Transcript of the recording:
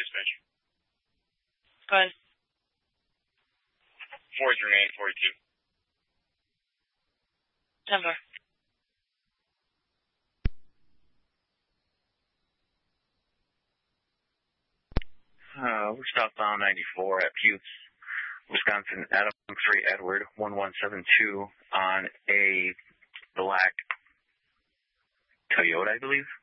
dispatch. Go ahead. 43 main, 42. 10-4. We're southbound 94 at Buttes, Wisconsin, Adam 3 Edward 1172 on a black Toyota, I believe.